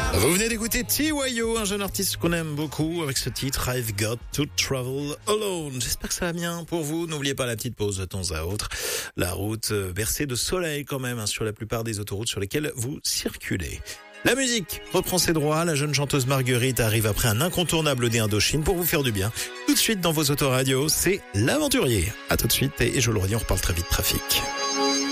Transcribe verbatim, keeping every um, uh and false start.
Vous venez d'écouter T Y O, un jeune artiste qu'on aime beaucoup avec ce titre I've Got to Travel Alone. J'espère que ça va bien pour vous. N'oubliez pas la petite pause de temps à autre. La route bercée de soleil quand même hein, sur la plupart des autoroutes sur lesquelles vous circulez. La musique reprend ses droits. La jeune chanteuse Marguerite arrive après un incontournable des Indochine pour vous faire du bien. Tout de suite dans vos autoradios, c'est l'aventurier. À tout de suite et je le redis, on reparle très vite trafic.